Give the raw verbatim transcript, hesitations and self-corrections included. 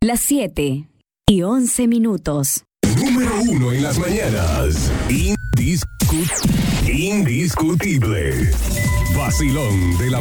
Las siete y once minutos. Número uno en las mañanas. Indiscu- indiscutible. Vacilón de la